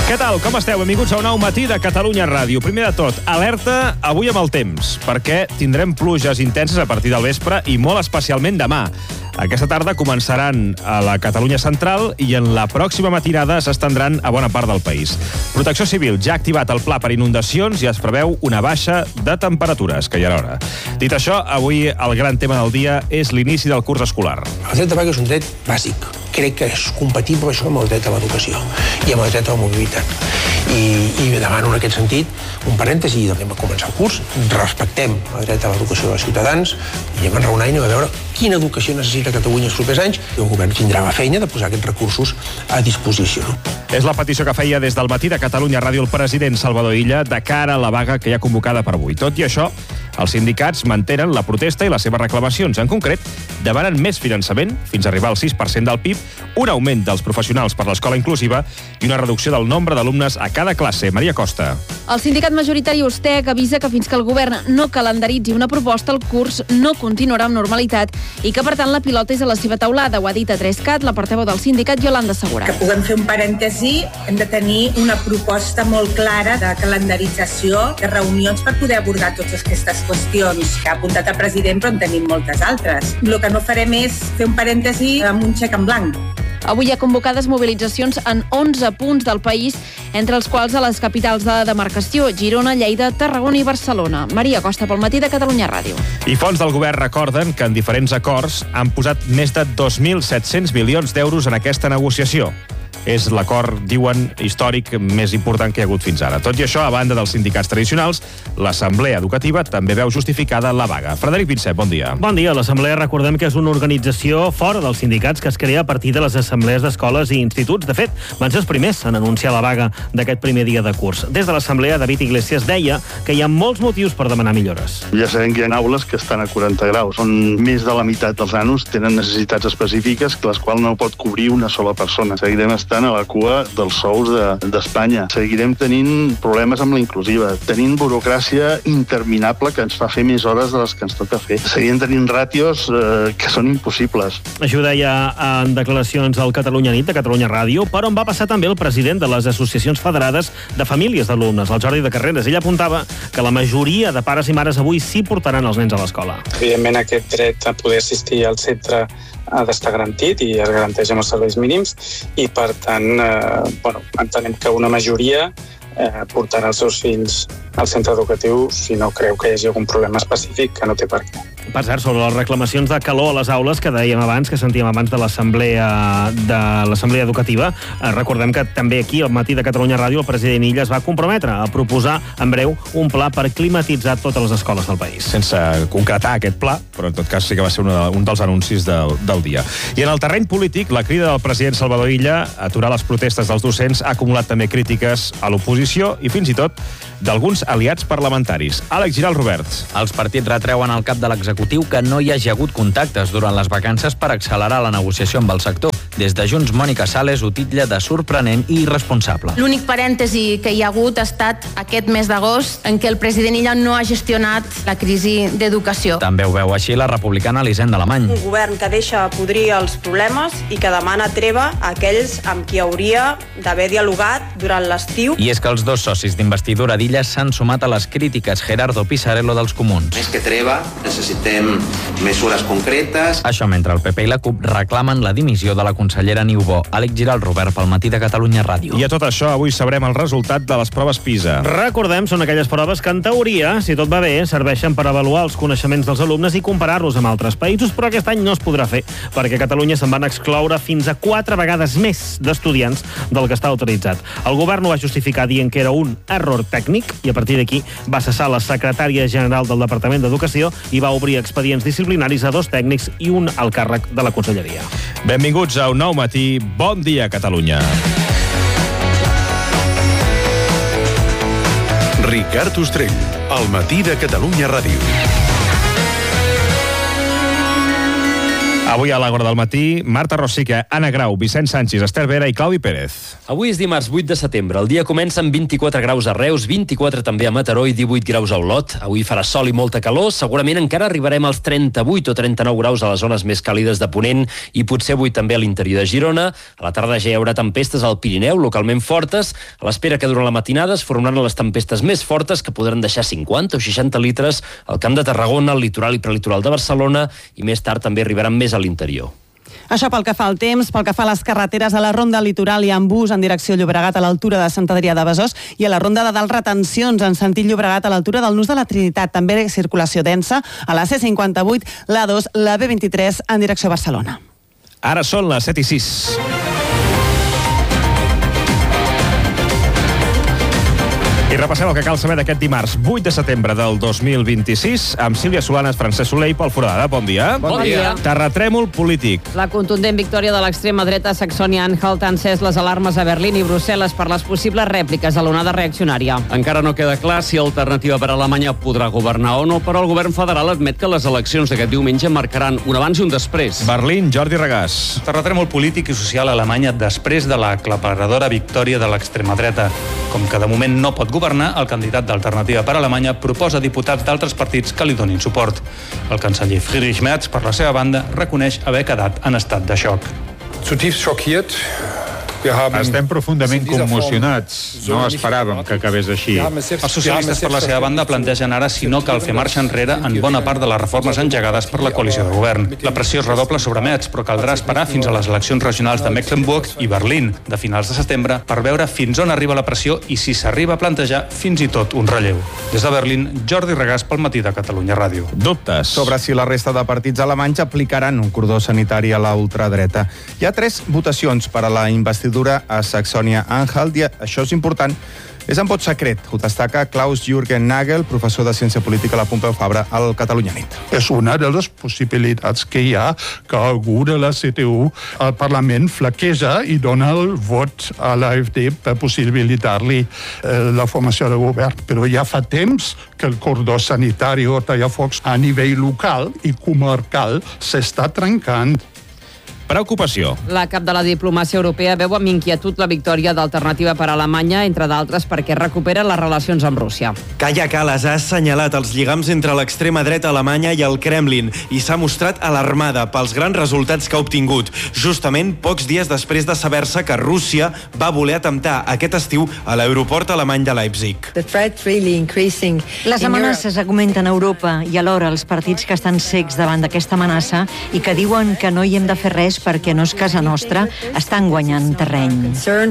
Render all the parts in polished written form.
Què tal? Com esteu? Benvinguts a un nou matí de Catalunya Ràdio. Primer de tot, alerta avui amb el temps, perquè tindrem pluges intenses a partir del vespre i molt especialment demà. Aquesta tarda començaran a la Catalunya central i en la pròxima matinada s'estendran a bona part del país. Protecció Civil ja ha activat el pla per inundacions i es preveu una baixa de temperatures, que ja era hora. Dit això, avui el gran tema del dia és l'inici del curs escolar. El dret de vaga és un dret bàsic. Crec que és compatible això amb el dret a l'educació i amb el dret a la mobilitat. I demano en aquest sentit un parèntesi i anem a començar el curs. Respectem el dret a l'educació dels ciutadans i anem a enraonar i anem a veure quina educació necessita Catalunya els propers anys i el govern tindrà la feina de posar aquests recursos a disposició. És la petició que feia des del matí de Catalunya Ràdio el president Salvador Illa de cara a la vaga que hi ha convocada per avui. Tot i això, els sindicats mantenen la protesta i les seves reclamacions. En concret, demanen més finançament, fins a arribar al 6% del PIB, un augment dels professionals per l'escola inclusiva i una reducció del nombre d'alumnes a cada classe. Maria Costa. El sindicat majoritari USTEC avisa que fins que el govern no calendaritzi una proposta, el curs no continuarà amb normalitat i que, per tant, la pilota és a la seva taulada. Ho ha dit a 3CAT la portaveu del sindicat, Yolanda Segura. Que puguem fer un parèntesi, hem de tenir una proposta molt clara de calendarització, de reunions per poder abordar totes aquestes qüestions que ha apuntat el president, però en tenim moltes altres. El que no farem és fer un parèntesi amb un xec en blanc. Avui hi ha convocades mobilitzacions en 11 punts del país, entre els quals a les capitals de la demarcació, Girona, Lleida, Tarragona i Barcelona. Maria Costa, pel matí de Catalunya Ràdio. I fons del govern recorden que en diferents acords han posat més de 2.700 milions d'euros en aquesta negociació. És l'acord, diuen, històric més important que hi ha hagut fins ara. Tot i això, a banda dels sindicats tradicionals, l'Assemblea Educativa també veu justificada la vaga. Frederic Vincent, bon dia. Bon dia. L'Assemblea, recordem que és una organització fora dels sindicats que es crea a partir de les assemblees d'escoles i instituts. De fet, van ser els primers en anunciar la vaga d'aquest primer dia de curs. Des de l'Assemblea, David Iglesias deia que hi ha molts motius per demanar millores. Ja sabem que hi ha aules que estan a 40 graus, on més de la meitat dels nanos tenen necessitats específiques que les quals no pot cobrir una sola persona. Seguirem estant a la cua dels sous d'Espanya. Seguirem tenint problemes amb la inclusiva, tenint burocràcia interminable que ens fa fer més hores de les que ens toca fer. Seguirem tenint ràtios que són impossibles. Això ho deia en declaracions al Catalunya Nit, de Catalunya Ràdio, per on va passar també el president de les associacions federades de famílies d'alumnes, el Jordi de Carreras. Ell apuntava que la majoria de pares i mares avui sí portaran els nens a l'escola. Evidentment, aquest dret a poder assistir al centre ha d'estar garantit i es garanteix amb els serveis mínims i, per tant, entenem que una majoria portarà els seus fills al centre educatiu si no creu que hi hagi algun problema específic que no té per què. Per cert, sobre les reclamacions de calor a les aules que dèiem abans, que sentíem abans de l'Assemblea Educativa, recordem que també aquí, al matí de Catalunya Ràdio, el president Illa es va comprometre a proposar en breu un pla per climatitzar totes les escoles del país. Sense concretar aquest pla, però en tot cas sí que va ser un dels anuncis del dia. I en el terreny polític, la crida del president Salvador Illa a aturar les protestes dels docents ha acumulat també crítiques a l'oposició i fins i tot d'alguns aliats parlamentaris. Àlex Giral, Robert. Els partits retreuen al cap de l'executiu que no hi hagi hagut contactes durant les vacances per accelerar la negociació amb el sector. Des de Junts, Mònica Sales ho titlla de sorprenent i irresponsable. L'únic parèntesi que hi ha hagut ha estat aquest mes d'agost en què el president Illa no ha gestionat la crisi d'educació. També ho veu així la republicana Elisenda Alemany. Un govern que deixa podrir els problemes i que demana treva a aquells amb qui hauria d'haver dialogat durant l'estiu. I és que els dos socis d'investidura d'Illa s'han sumat a les crítiques. Gerardo Pisarello dels Comuns. Més que treva, necessitem mesures concretes. Això mentre el PP i la CUP reclamen la dimissió de la consellera Niubó. Àlex Giral, Robert, pel matí de Catalunya Ràdio. I a tot això, avui sabrem el resultat de les proves PISA. Recordem, són aquelles proves que, en teoria, si tot va bé, serveixen per avaluar els coneixements dels alumnes i comparar-los amb altres països, però aquest any no es podrà fer, perquè a Catalunya se'n van excloure fins a 4 vegades més d'estudiants del que està autoritzat. El govern ho va justificar dient que era un error tècnic i a partir d'aquí va cessar la secretària general del Departament d'Educació i va obrir expedients disciplinaris a 2 tècnics i un al càrrec de la conselleria. Benvinguts a un nou matí. Bon dia, Catalunya. Ricard Ostrell, al matí de Catalunya Ràdio. Avui a l'Agora del matí, Marta Rosique, Anna Grau, Vicent Sánchez, Esther Vera i Claudi Pérez. Avui és dimarts 8 de setembre. El dia comença amb 24 graus a Reus, 24 també a Mataró i 18 graus a Olot. Avui farà sol i molta calor. Segurament encara arribarem als 38 o 39 graus a les zones més càlides de Ponent i potser avui també a l'interior de Girona. A la tarda ja hi haurà tempestes al Pirineu, localment fortes. A l'espera que durant la matinada es formaran les tempestes més fortes que podran deixar 50 o 60 litres al Camp de Tarragona, al litoral i prelitoral de Barcelona i més tard també arribaran més a l'interior. Això pel que fa al temps, pel que fa a les carreteres, a la Ronda Litoral hi ha en bus en direcció Llobregat a l'altura de Sant Adrià de Besòs i a la Ronda de Dalt retencions en sentit Llobregat a l'altura del Nus de la Trinitat. També circulació densa a la C58, l'A2, la B23 en direcció Barcelona. Ara són les 7:06. I repassem el que cal saber d'aquest dimarts 8 de setembre del 2026 amb Sílvia Solanes, Francesc Soler i Pol Foradada. Bon dia. Bon dia. Terratrèmol polític. La contundent victòria de l'extrema dreta a Saxònia-Anhalt ha encès les alarmes a Berlín i Brussel·les per les possibles rèpliques de l'onada reaccionària. Encara no queda clar si Alternativa per Alemanya podrà governar o no, però el govern federal admet que les eleccions d'aquest diumenge marcaran un abans i un després. Berlín, Jordi Regàs. Terratrèmol polític i social a Alemanya després de la aclaparadora victòria de l'extrema dreta. Com que de moment no pot governar, el candidat d'Alternativa per Alemanya proposa diputats d'altres partits que li donin suport. El canceller Friedrich Merz, per la seva banda, reconeix haver quedat en estat de xoc. Zutiefst schockiert. Estem profundament commocionats. No esperàvem que acabés així. Els socialistes, per la seva banda, plantegen ara si no cal fer marxa enrere en bona part de les reformes engegades per la coalició de govern. La pressió es redobla sobre Metz, però caldrà esperar fins a les eleccions regionals de Mecklenburg i Berlín, de finals de setembre, per veure fins on arriba la pressió i si s'arriba a plantejar fins i tot un relleu. Des de Berlín, Jordi Regàs pel matí de Catalunya Ràdio. Dubtes sobre si la resta de partits alemanys aplicaran un cordó sanitari a la ultradreta. Hi ha 3 votacions per a la investidura a Saxònia-Anhalt i això és important. És en vot secret, ho destaca Klaus-Jürgen Nagel, professor de Ciència Política a la Pompeu Fabra al Catalunya Nit. És una de les possibilitats que hi ha que algú de la CDU al Parlament flaqueja i dona el vot a l'AfD per possibilitar-li la formació de govern. Però ja fa temps que el cordó sanitari o tallafocs a nivell local i comarcal s'està trencant. Preocupació. La cap de la diplomàcia europea veu amb inquietud la victòria d'Alternativa per Alemanya, entre d'altres perquè recupera les relacions amb Rússia. Kaja Kallas ha assenyalat els lligams entre l'extrema dreta alemanya i el Kremlin i s'ha mostrat alarmada pels grans resultats que ha obtingut, justament pocs dies després de saber-se que Rússia va voler atemptar aquest estiu a l'aeroport alemany de Leipzig. Les amenaces augmenten a Europa i alhora els partits que estan cecs davant d'aquesta amenaça i que diuen que no hi hem de fer res perquè no és casa nostra, estan guanyant terreny.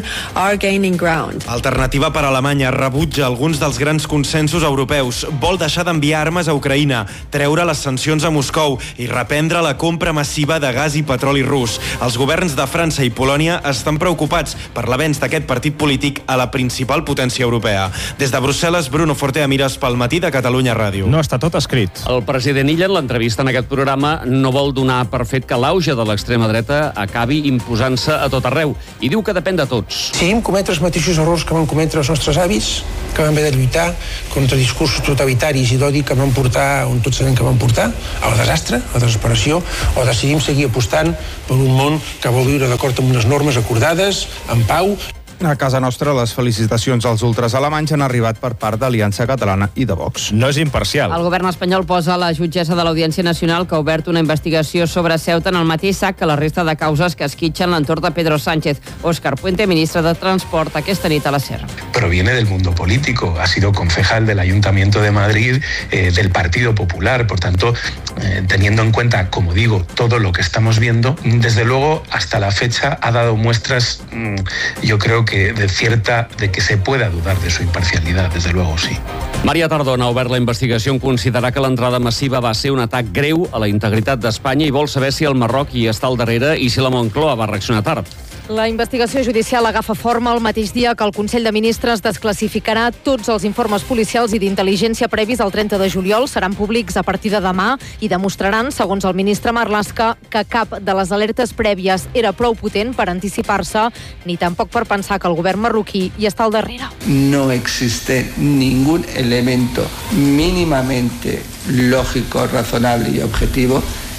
Alternativa per Alemanya rebutja alguns dels grans consensos europeus, vol deixar d'enviar armes a Ucraïna, treure les sancions a Moscou i reprendre la compra massiva de gas i petroli rus. Els governs de França i Polònia estan preocupats per l'avenç d'aquest partit polític a la principal potència europea. Des de Brussel·les, Bruno Fortea Mires pel matí de Catalunya Ràdio. No està tot escrit. El president Illa, en l'entrevista en aquest programa, no vol donar per fet que l'auge de l'extrema dreta acabi imposant-se a tot arreu i diu que depèn de tots. Si hem cometre els mateixos errors que van cometre els nostres avis, que van haver de lluitar contra discursos totalitaris i d'odi que van portar, on tots sabem que van portar, al desastre, a la desesperació, o decidim seguir apostant per un món que vol viure d'acord amb unes normes acordades, en pau. A casa nostra, les felicitacions als ultres alemanys han arribat per part d'Aliança Catalana i de Vox. No és imparcial. El govern espanyol posa la jutgessa de l'Audiència Nacional que ha obert una investigació sobre Ceuta en el mateix sac que la resta de causes que esquitxen l'entorn de Pedro Sánchez. Óscar Puente, ministre de Transport, aquesta nit a la SER. Proviene del mundo político, ha sido concejal del Ayuntamiento de Madrid, del Partido Popular, por tanto, teniendo en cuenta, como digo, todo lo que estamos viendo, desde luego, hasta la fecha ha dado muestras, yo creo que de que se pueda dudar de su imparcialidad, desde luego sí. Maria Tardona ha obert la investigació en considerar que l'entrada massiva va ser un atac greu a la integritat d'Espanya i vol saber si el Marroc hi està al darrere i si la Moncloa va reaccionar tard. La investigació judicial agafa forma el mateix dia que el Consell de Ministres desclassificarà tots els informes policials i d'intel·ligència previs al 30 de juliol. Seran públics a partir de demà i demostraran, segons el ministre Marlaska, que cap de les alertes prèvies era prou potent per anticipar-se, ni tampoc per pensar que el govern marroquí hi està al darrere. No existe ningún elemento mínimamente lógico, razonable y objetivo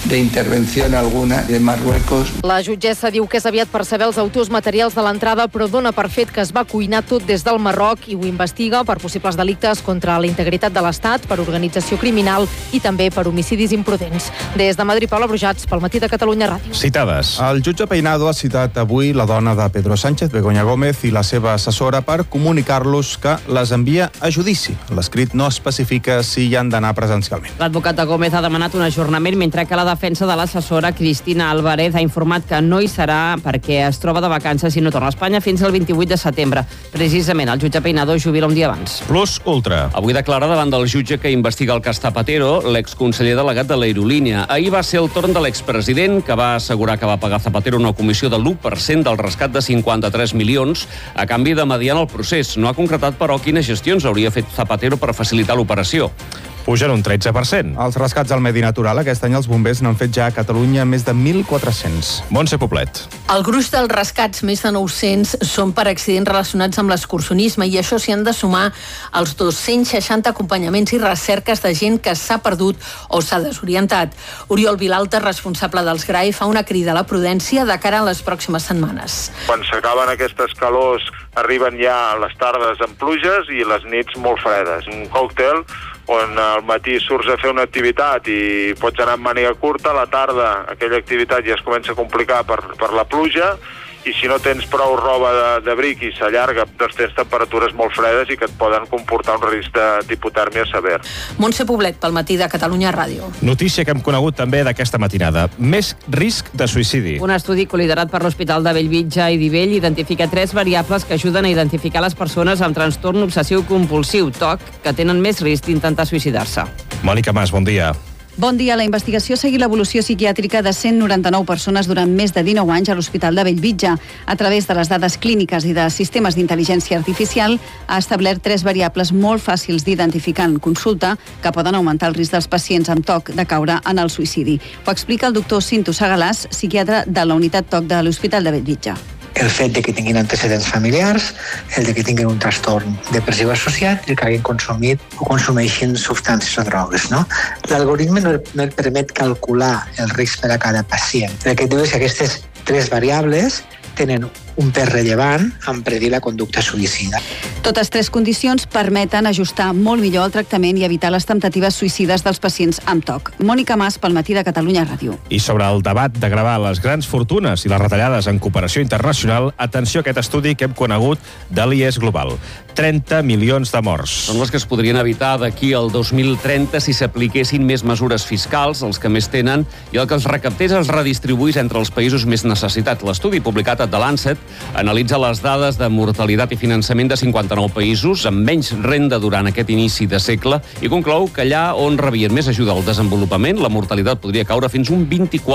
de intervención alguna de Marruecos. La jutgessa diu que és aviat per saber els autors materials de l'entrada, però dona per fet que es va cuinar tot des del Marroc i ho investiga per possibles delictes contra la integritat de l'Estat, per organització criminal i també per homicidis imprudents. Des de Madrid, Paula Brujats, pel Matí de Catalunya Ràdio. Citades. El jutge Peinado ha citat avui la dona de Pedro Sánchez, Begoña Gómez, i la seva assessora per comunicar-los que les envia a judici. L'escrit no especifica si hi han d'anar presencialment. L'advocat de Gómez ha demanat un ajornament, mentre que la defensa de l'assessora Cristina Álvarez ha informat que no hi serà perquè es troba de vacances i no torna a Espanya fins al 28 de setembre. Precisament, el jutge Peinado jubila un dia abans. Plus Ultra. Avui declara davant del jutge que investiga el cas Zapatero, l'exconseller delegat de l'Aerolínia. Ahir va ser el torn de l'expresident, que va assegurar que va pagar Zapatero una comissió de l'1% del rescat de 53 milions a canvi de mediar el procés. No ha concretat, però, quines gestions hauria fet Zapatero per facilitar l'operació. Pugen un 13%. Els rescats al medi natural, aquest any els bombers n'han fet ja a Catalunya més de 1.400. Montse Poblet. El gruix dels rescats, més de 900, són per accidents relacionats amb l'excursionisme i això s'hi han de sumar els 260 acompanyaments i recerques de gent que s'ha perdut o s'ha desorientat. Oriol Vilalta, responsable dels GRAI, fa una crida a la prudència de cara a les pròximes setmanes. Quan s'acaben aquestes calors arriben ja les tardes amb pluges i les nits molt fredes. Un còctel on al matí surts a fer una activitat i pots anar amb màniga curta, a la tarda aquella activitat ja es comença a complicar per la pluja, i si no tens prou roba d'abric i s'allarga, doncs tens temperatures molt fredes i que et poden comportar un risc d'hipotèrmia sever. Montse Poblet, pel Matí de Catalunya Ràdio. Notícia que hem conegut també d'aquesta matinada. Més risc de suïcidi. Un estudi col·liderat per l'Hospital de Bellvitge i Divell identifica 3 variables que ajuden a identificar les persones amb trastorn obsessiu-compulsiu, TOC, que tenen més risc d'intentar suïcidar-se. Mònica Mas, bon dia. Bon dia. La investigació ha seguit l'evolució psiquiàtrica de 199 persones durant més de 19 anys a l'Hospital de Bellvitge. A través de les dades clíniques i de sistemes d'intel·ligència artificial, ha establert 3 variables molt fàcils d'identificar en consulta que poden augmentar el risc dels pacients amb TOC de caure en el suïcidi. Ho explica el doctor Cinto Segalàs, psiquiatre de la unitat TOC de l'Hospital de Bellvitge. El fet de que tinguin antecedents familiars, el de que tinguin un trastorn depressiu associat i que hagin consumit o consumeixin substàncies o drogues. No? L'algoritme no et permet calcular el risc per a cada pacient. El que et diu és que aquestes 3 variables tenen un pes rellevant en predir la conducta suïcida. Totes 3 condicions permeten ajustar molt millor el tractament i evitar les temptatives suïcides dels pacients amb TOC. Mònica Mas, pel Matí de Catalunya Ràdio. I sobre el debat de gravar les grans fortunes i les retallades en cooperació internacional, atenció a aquest estudi que hem conegut de l'IES Global. 30 milions de morts. Són les que es podrien evitar d'aquí al 2030 si s'apliquessin més mesures fiscals, els que més tenen, i el que els recaptés es redistribuís entre els països més necessitats. L'estudi publicat a The Lancet analitza les dades de mortalitat i finançament de 59 països amb menys renda durant aquest inici de segle i conclou que allà on rebien més ajuda al desenvolupament, la mortalitat podria caure fins un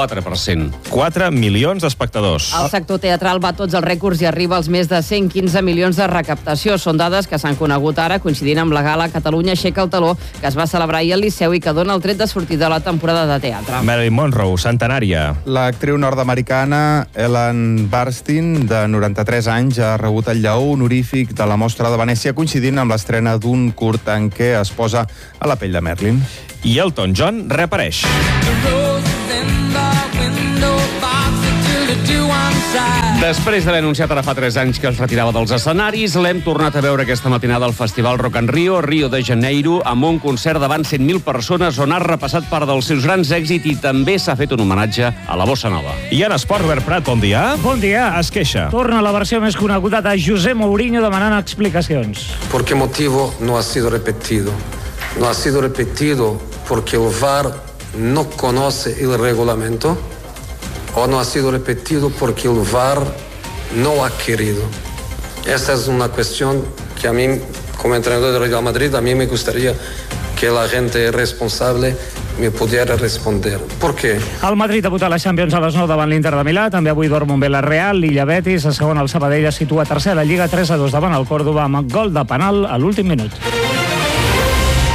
24%. 4 milions d'espectadors. El sector teatral va tots els rècords i arriba als més de 115 milions de recaptació. Són dades que s'han conegut ara, coincidint amb la gala Catalunya aixeca el taló, que es va celebrar ahir al Liceu i que dona el tret de sortida de la temporada de teatre. Marilyn Monroe, centenària. L'actriu nord-americana Ellen Burstyn, de 93 anys, ha rebut el lleó honorífic de la Mostra de Venècia, coincidint amb l'estrena d'un curt en què es posa a la pell de Merlin. I Elton John reapareix. Després d'haver anunciat ara fa 3 anys que es retirava dels escenaris, l'hem tornat a veure aquesta matinada al Festival Rock in Rio, Rio de Janeiro, amb un concert davant 100.000 persones on ha repassat part dels seus grans èxits i també s'ha fet un homenatge a la bossa nova. I en esport, Robert Prat, bon dia. Bon dia. Es queixa. Torna la versió més coneguda de José Mourinho demanant explicacions. ¿Por qué motivo no ha sido repetido? No ha sido repetido porque el VAR no conoce el reglamento o no ha sido repetido porque el VAR no ha querido. Esta es una cuestión que a mí, como entrenador del Real Madrid, a mí me gustaría que la gente responsable me pudiera responder. ¿Por qué? El Madrid ha votat la Champions a les 9 davant l'Inter de Milà, també avui dorm un bé la Real, l'Illa Betis, a segon el Sabadell es situa tercer a la Lliga, 3-2 davant el Córdoba amb gol de penal a l'últim minut.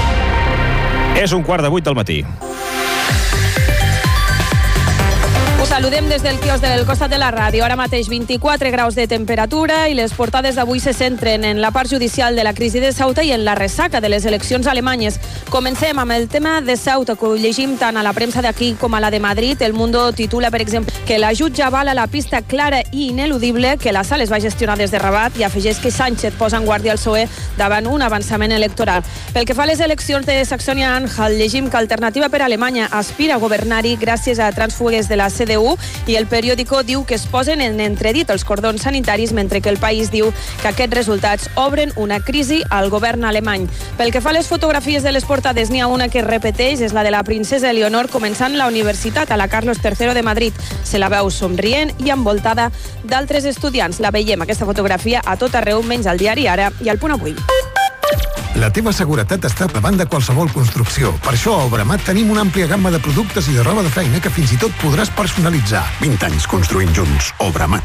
És 7:15 del matí. saludem des del quios del costat de la ràdio. Ara mateix 24 graus de temperatura i les portades d'avui se centren en la part judicial de la crisi de Ceuta i en la ressaca de les eleccions alemanyes. Comencem amb el tema de Ceuta, que ho llegim tant a la premsa d'aquí com a la de Madrid. El Mundo titula, per exemple, que la jutge avala la pista clara i ineludible que la sala es va gestionar des de Rabat i afegeix que Sánchez posa en guàrdia el PSOE davant un avançament electoral. Pel que fa a les eleccions de Saxònia-Anhalt, llegim que Alternativa per Alemanya aspira a governar-hi gràcies a transfugues de la CDU i el periòdico diu que es posen en entredit els cordons sanitaris, mentre que el País diu que aquests resultats obren una crisi al govern alemany. Pel que fa a les fotografies de les portades, n'hi ha una que es repeteix, és la de la princesa Eleonor començant la universitat a la Carlos III de Madrid. Se la veu somrient i envoltada d'altres estudiants. La veiem, aquesta fotografia, a tot arreu, menys al diari Ara i al Punt Avui. La teva seguretat està davant de qualsevol construcció. Per això a Obramat tenim una àmplia gamma de productes i de roba de feina que fins i tot podràs personalitzar. 20 anys construint junts. Obramat.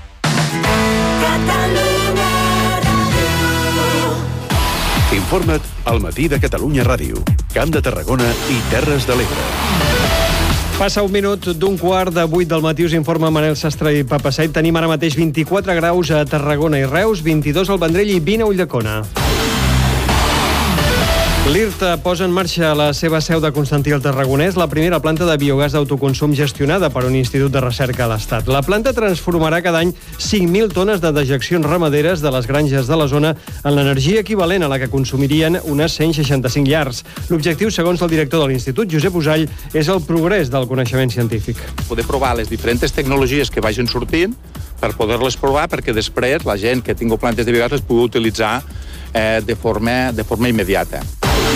Informa't al Matí de Catalunya Ràdio. Camp de Tarragona i Terres de l'Ebre. Passa un minut d'un quart de 8 del matí, us informa Manel Sastre i Papa Said. Tenim ara mateix 24 graus a Tarragona i Reus, 22 al Vendrell i 20 a Ulldecona. L'IRTA posa en marxa la seva seu de Constantí al Tarragonès, la primera planta de biogàs d'autoconsum gestionada per un institut de recerca a l'Estat. La planta transformarà cada any 5.000 tones de dejeccions ramaderes de les granges de la zona en l'energia equivalent a la que consumirien unes 165 llars. L'objectiu, segons el director de l'Institut, Josep Usall, és el progrés del coneixement científic. Poder provar les diferents tecnologies que vagin sortint per poder-les provar perquè després la gent que tingui plantes de biogàs les pugui utilitzar de forma immediata.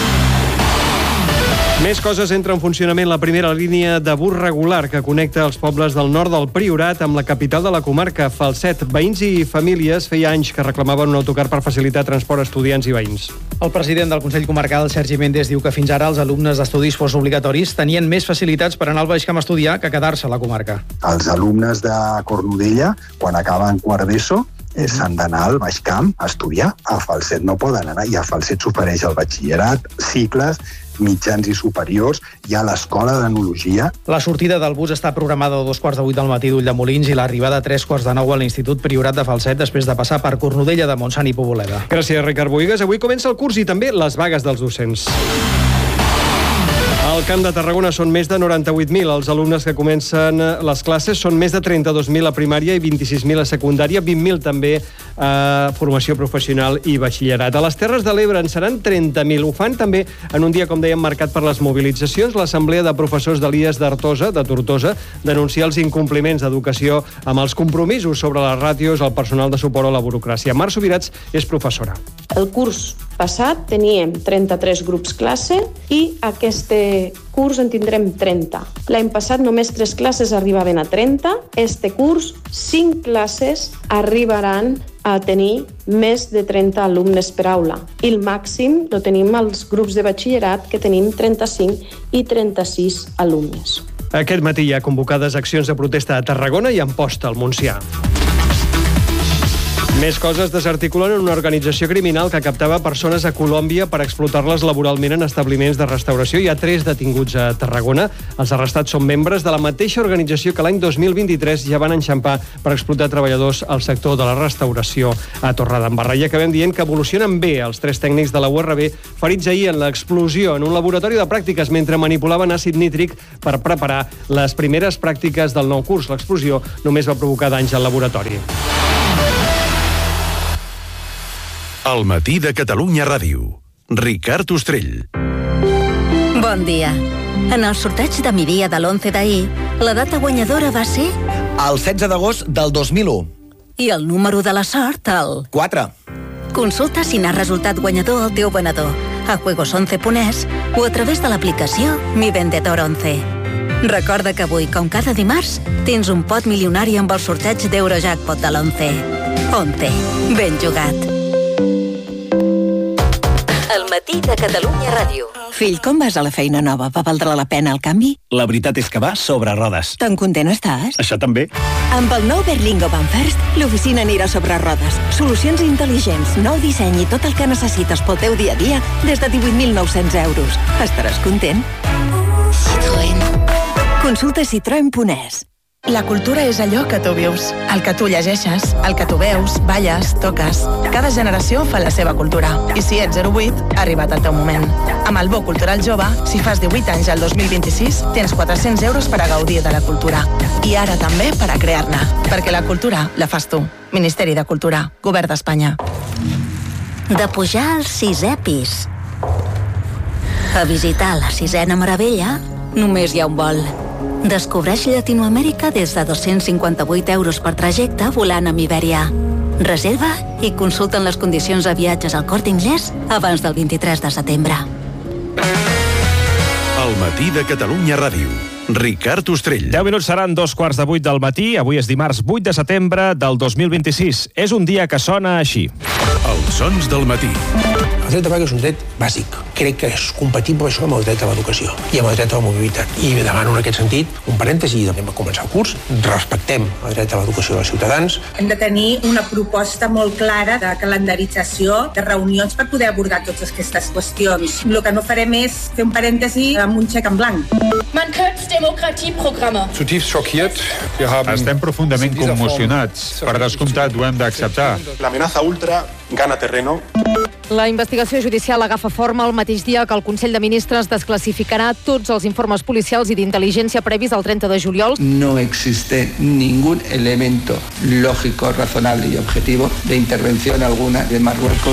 Més coses. Entra en funcionament la primera línia de bus regular que connecta els pobles del nord del Priorat amb la capital de la comarca, Falset. Veïns i famílies feia anys que reclamaven un autocar per facilitar transport a estudiants i veïns. El president del Consell Comarcal, Sergi Méndez, diu que fins ara els alumnes d'estudis postobligatoris tenien més facilitats per anar al Baix Camp a estudiar que quedar-se a la comarca. Els alumnes de Cornudella, quan acaben quart d'ESO, s'han d'anar al Baix Camp a estudiar. A Falset no poden anar, i a Falset s'ofereix el batxillerat, cicles, mitjans i superiors, hi ha l'escola d'enologia. La sortida del bus està programada a 2:15 del matí d'Ulldemolins i l'arribada a 3:45 a l'Institut Priorat de Falset després de passar per Cornudella de Montsant i Poboleda. Gràcies, Ricard Boigas. Avui comença el curs i també les vagues dels docents. Al Camp de Tarragona són més de 98.000. Els alumnes que comencen les classes són més de 32.000 a primària i 26.000 a secundària, 20.000 també a formació professional i batxillerat. A les Terres de l'Ebre en seran 30.000. Ho fan també en un dia, com dèiem, marcat per les mobilitzacions. L'Assemblea de Professors de l'IES d'Artosa, de Tortosa, denuncia els incompliments d'educació amb els compromisos sobre les ràtios, el personal de suport a la burocràcia. Mar Subirats és professora. El curs passat teníem 33 grups classe i aquest curs en tindrem 30. L'any passat només 3 classes arribaven a 30. Este curs 5 classes arribaran a tenir més de 30 alumnes per aula. I el màxim lo tenim als grups de batxillerat, que tenim 35 i 36 alumnes. Aquest matí hi ha convocades accions de protesta a Tarragona i a Amposta, al Montsià. Més coses. Desarticulen una organització criminal que captava persones a Colòmbia per explotar-les laboralment en establiments de restauració. Hi ha 3 detinguts a Tarragona. Els arrestats són membres de la mateixa organització que l'any 2023 ja van enxampar per explotar treballadors al sector de la restauració a Torredembarra. I acabem dient que evolucionen bé els 3 tècnics de la URB ferits ahir en l'explosió en un laboratori de pràctiques mentre manipulaven àcid nítric per preparar les primeres pràctiques del nou curs. L'explosió només va provocar danys al laboratori. El Matí de Catalunya Ràdio. Ricard Ostrell. Bon dia. En el sorteig de migdia de l'11 d'ahir, la data guanyadora va ser... El 16 d'agost del 2001. I el número de la sort, el... 4. Consulta si n'ha resultat guanyador el teu venedor a juegos11.es o a través de l'aplicació Mi Vendedor 11. Recorda que avui, com cada dimarts, tens un pot milionari amb el sorteig d'Eurojackpot de l'11. 11. Ben jugat. El Matí de Catalunya Ràdio. Fill, com vas a la feina nova? Va valdre la pena el canvi? La veritat és que va sobre rodes. Tan content estàs? Això també. Amb el nou Berlingo Van First, l'oficina anirà sobre rodes. Solucions intel·ligents, nou disseny i tot el que necessites pel teu dia a dia des de 18.900 euros. Estaràs content? Citroën. Consulta citroen.es. La cultura és allò que tu vius, el que tu llegeixes, el que tu veus, balles, toques. Cada generació fa la seva cultura. I si ets 08, ha arribat el teu moment. Amb el Bo Cultural Jove, si fas 18 anys al 2026, tens 400 euros per a gaudir de la cultura. I ara també per a crear-ne. Perquè la cultura la fas tu. Ministeri de Cultura, Govern d'Espanya. De pujar al 6è pis a visitar la 6ena meravella, només hi ha un vol. Descobreix Llatinoamèrica des de 258 euros per trajecte volant amb Ibèria. Reserva i consulten les condicions de viatges al Corte Inglés abans del 23 de setembre. El matí de Catalunya Ràdio. Ricard Ostrell. 10 minuts seran 2:15 del matí. Avui és dimarts 8 de setembre del 2026. És un dia que sona així. Els sons del matí. El dret de vaga és un dret bàsic. Crec que és compatible això amb el dret a l'educació i amb el dret a la mobilitat. I demano en aquest sentit un parèntesi, i anem a començar el curs. Respectem el dret a l'educació dels ciutadans. Hem de tenir una proposta molt clara de calendarització de reunions per poder abordar totes aquestes qüestions. El que no farem és fer un parèntesi amb un xec en blanc. Zutiefst schockiert. Estem profundament commocionats. Per descomptat, ho hem d'acceptar. L'amenaça ultra gana terreno. La investigació judicial agafa forma el mateix dia que el Consell de Ministres desclassificarà tots els informes policials i d'intel·ligència previs al 30 de juliol. No existe ningún elemento lógico, razonable y objetivo de intervención alguna de Marruecos.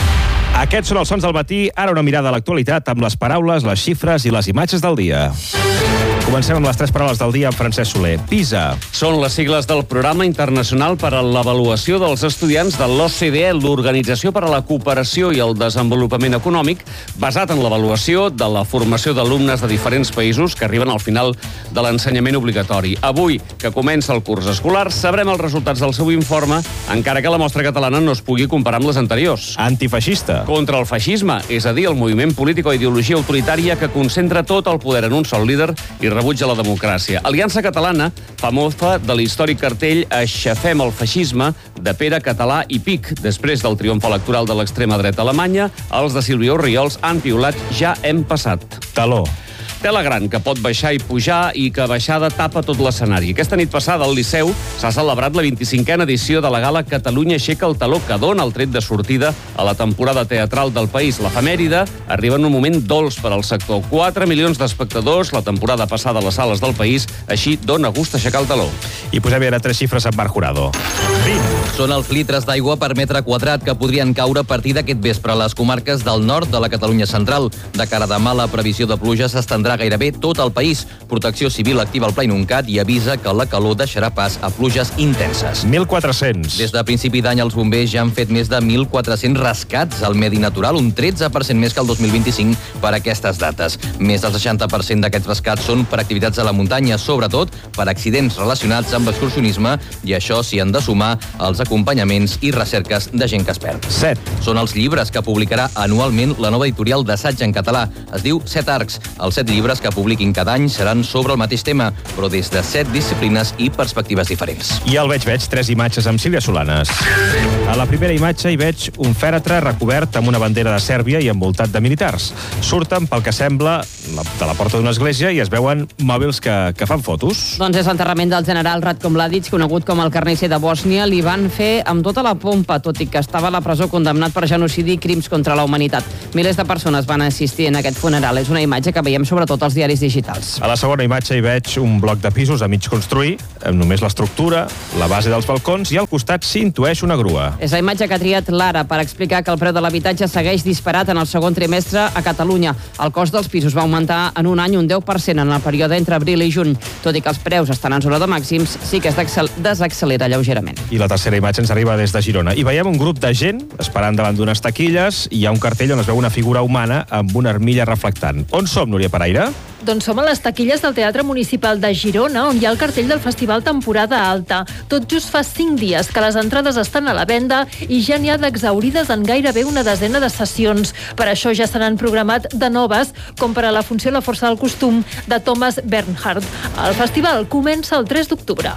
Aquests són els sons del matí. Ara una mirada a l'actualitat amb les paraules, les xifres i les imatges del dia. Comencem amb les 3 paraules del dia amb Francesc Soler. PISA. Són les sigles del Programa Internacional per a l'Avaluació dels Estudiants de l'OCDE, l'Organització per a la Cooperació i el Desenvolupament Econòmic, basat en l'avaluació de la formació d'alumnes de diferents països que arriben al final de l'ensenyament obligatori. Avui, que comença el curs escolar, sabrem els resultats del seu informe, encara que la mostra catalana no es pugui comparar amb les anteriors. Antifeixista. Contra el feixisme, és a dir, el moviment polític o ideologia autoritària que concentra tot el poder en un sol líder i rebutja la democràcia. Aliança Catalana fa mofa de l'històric cartell Aixafem el feixisme de Pere Català i Pic. Després del triomf electoral de l'extrema dreta alemanya, els de Sílvia Orriols han piulat Ja hem passat. Taló. Tela gran, que pot baixar i pujar i que baixada tapa tot l'escenari. Aquesta nit passada al Liceu s'ha celebrat la 25a edició de la gala Catalunya aixeca el taló, que dona el tret de sortida a la temporada teatral del país. L'efemèride arriba en un moment dolç per al sector. 4 milions d'espectadors la temporada passada a les sales del país, així dona gust aixecar el taló. I posem ara 3 xifres amb Marc Jurado. 20. Són els litres d'aigua per metre quadrat que podrien caure a partir d'aquest vespre a les comarques del nord de la Catalunya central. De cara a demà, la previsió de pluja s'estendrà gairebé tot el país. Protecció Civil activa el Pla Inuncat i avisa que la calor deixarà pas a pluges intenses. 1.400. Des de principi d'any, els bombers ja han fet més de 1.400 rescats al medi natural, un 13% més que el 2025 per aquestes dates. Més del 60% d'aquests rescats són per activitats a la muntanya, sobretot per accidents relacionats amb l'excursionisme, i això s'hi han de sumar els acompanyaments i recerques de gent que es perd. 7. Són els llibres que publicarà anualment la nova editorial d'assaig en català. Es diu 7 arcs. Els 7 llibres que publiquin cada any seran sobre el mateix tema, però des de 7 disciplines i perspectives diferents. I al veig 3 imatges amb Sílvia Solanes. A la primera imatge hi veig un fèretre recobert amb una bandera de Sèrbia i envoltat de militars. Surten pel que sembla de la porta d'una església i es veuen mòbils que fan fotos. Doncs és l'enterrament del general Ratko Mladic, conegut com el carnisser de Bòsnia. Li van fer amb tota la pompa, tot i que estava a la presó condemnat per genocidi i crims contra la humanitat. Milers de persones van assistir en aquest funeral. És una imatge que veiem sobretot als diaris digitals. A la segona imatge hi veig un bloc de pisos a mig construir, amb només l'estructura, la base dels balcons, i al costat s'intueix una grua. És la imatge que ha triat Lara per explicar que el preu de l'habitatge segueix disparat en el segon trimestre a Catalunya. El cost dels pisos va augmentar en un any un 10% en el període entre abril i juny. Tot i que els preus estan en zona de màxims, sí que es desaccelera lleugerament. I la tercera imatge ens arriba des de Girona. I veiem un grup de gent esperant davant d'unes taquilles i hi ha un cartell on es veu una figura humana amb una armilla reflectant. On som, Núria Paraire? Doncs som a les taquilles del Teatre Municipal de Girona, on hi ha el cartell del Festival Temporada Alta. Tot just fa 5 dies que les entrades estan a la venda i ja n'hi ha d'exhaurides en gairebé una desena de sessions. Per això ja se n'han programat de noves, com per a la funció La força del costum de Thomas Bernhard. El festival comença el 3 d'octubre.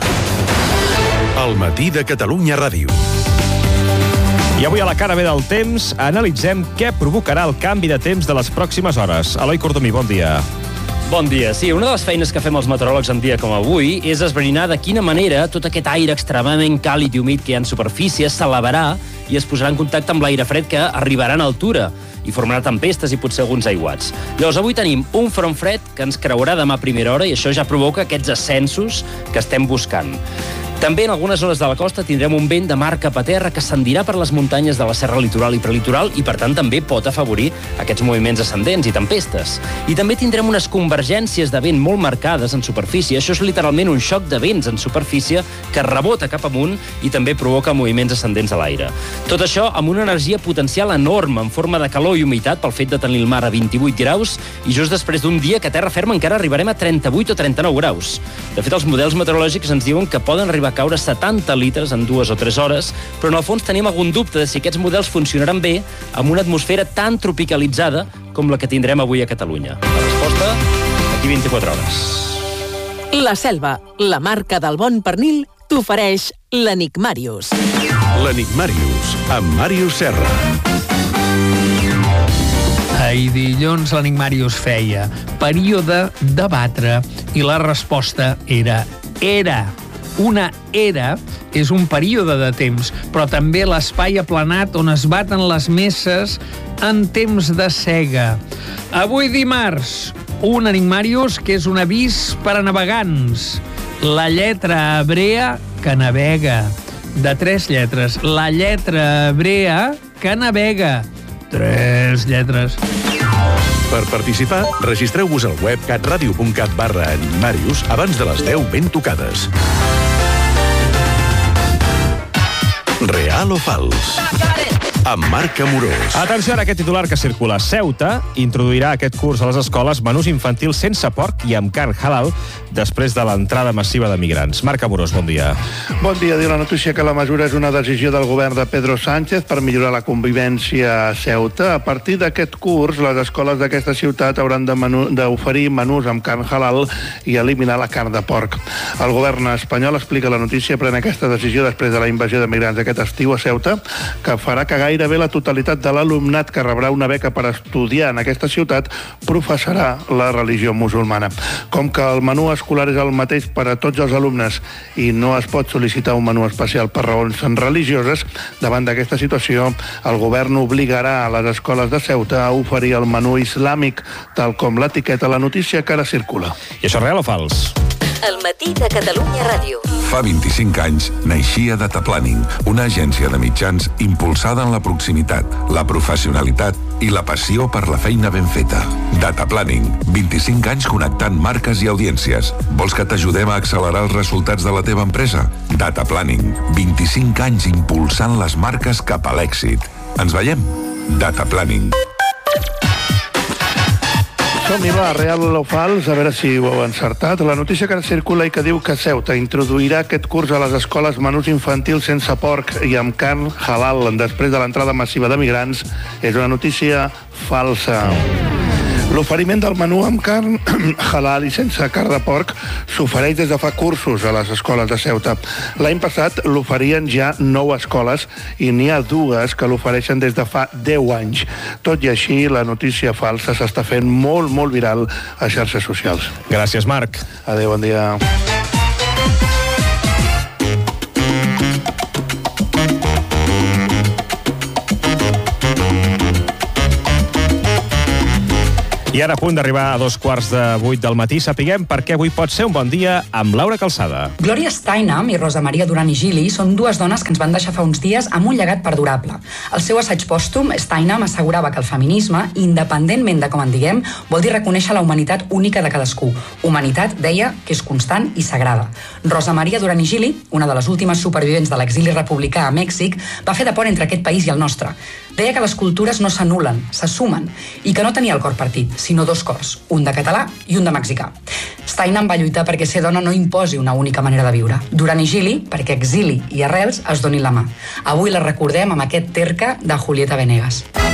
El matí de Catalunya Ràdio. I avui a la cara B del temps analitzem què provocarà el canvi de temps de les pròximes hores. Eloi Cordomí, bon dia. Bon dia. Sí, una de les feines que fem els meteoròlegs en dia com avui és esbrinar de quina manera tot aquest aire extremadament càlid i humit que hi ha en superfície s'elevarà i es posarà en contacte amb l'aire fred que arribarà en altura i formarà tempestes i potser alguns aiguats. Llavors, avui tenim un front fred que ens creurà demà a primera hora i això ja provoca aquests ascensos que estem buscant. També en algunes zones de la costa tindrem un vent de mar cap a terra que ascendirà per les muntanyes de la serra litoral i prelitoral i, per tant, també pot afavorir aquests moviments ascendents i tempestes. I també tindrem unes convergències de vent molt marcades en superfície. Això és literalment un xoc de vents en superfície que rebota cap amunt i també provoca moviments ascendents a l'aire. Tot això amb una energia potencial enorme en forma de calor i humitat pel fet de tenir el mar a 28 graus i just després d'un dia que a terra ferma encara arribarem a 38 o 39 graus. De fet, els models meteorològics ens diuen que poden arribar a caure 70 litres en 2 o 3 hores, però en el fons tenim algun dubte de si aquests models funcionaran bé amb una atmosfera tan tropicalitzada com la que tindrem avui a Catalunya. La resposta, d'aquí 24 hores. La Selva, la marca del bon pernil, t'ofereix l'Enigmàrius. L'Enigmàrius, amb Màrius Serra. Ahir dilluns l'Enigmàrius feia període de batre i la resposta era. Una era és un període de temps, però també l'espai aplanat on es baten les messes en temps de sega. Avui dimarts, un Enigmàrius que és un avís per a navegants. La lletra hebrea que navega. De 3 lletres. La lletra hebrea que navega. 3 lletres. Per participar, registreu-vos al web catradio.cat/enigmàrius abans de les 10 ben tocades. Real o fals? Amb Marc Amorós. Atenció a aquest titular que circula. Ceuta introduirà aquest curs a les escoles menús infantils sense porc i amb carn halal després de l'entrada massiva de migrants. Marc Amorós, bon dia. Bon dia. Diu la notícia que la mesura és una decisió del govern de Pedro Sánchez per millorar la convivència a Ceuta. A partir d'aquest curs, les escoles d'aquesta ciutat hauran d'oferir menús amb carn halal i eliminar la carn de porc. El govern espanyol, explica la notícia, pren aquesta decisió després de la invasió de migrants aquest estiu a Ceuta, que farà que gairebé la totalitat de l'alumnat que rebrà una beca per estudiar en aquesta ciutat professarà la religió musulmana. Com que el menú escolar és el mateix per a tots els alumnes i no es pot sol·licitar un menú especial per raons religioses, davant d'aquesta situació, el govern obligarà a les escoles de Ceuta a oferir el menú islàmic, tal com l'etiqueta la notícia que ara circula. I això és real o fals? El matí de Catalunya Ràdio. Fa 25 anys naixia Data Planning, una agència de mitjans impulsada en la proximitat, la professionalitat i la passió per la feina ben feta. Data Planning, 25 anys connectant marques i audiències. Vols que t'ajudem a accelerar els resultats de la teva empresa? Data Planning, 25 anys impulsant les marques cap a l'èxit. Ens veiem? Data Planning. Som-hi, va, real o fals, a veure si ho heu encertat. La notícia que ara circula i que diu que Ceuta introduirà aquest curs a les escoles menús infantils sense porc i amb carn halal després de l'entrada massiva de migrants és una notícia falsa. L'oferiment del menú amb carn halal i sense carn de porc s'ofereix des de fa cursos a les escoles de Ceuta. L'any passat l'oferien ja 9 escoles i n'hi ha 2 que l'ofereixen des de fa 10 anys. Tot i així, la notícia falsa s'està fent molt, molt viral a xarxes socials. Gràcies, Marc. Adéu, bon dia. I ara a punt d'arribar a 7:45 del matí, sapiguem per què avui pot ser un bon dia amb Laura Calçada. Gloria Steinem i Rosa Maria Duran i Gili són 2 dones que ens van deixar fa uns dies amb un llegat perdurable. Al seu assaig pòstum, Steinem assegurava que el feminisme, independentment de com en diguem, vol dir reconèixer la humanitat única de cadascú. Humanitat, deia, que és constant i sagrada. Rosa Maria Duran i Gili, una de les últimes supervivents de l'exili republicà a Mèxic, va fer de pont entre aquest país i el nostre. Deia que les cultures no s'anulen, se sumen, i que no tenia el cor partit, sinó 2 cors, un de català i un de mexicà. Steinem va lluitar perquè ser dona no imposi una única manera de viure. Duran i Gili, perquè exili i arrels es donin la mà. Avui la recordem amb aquest terca de Julieta Venegas.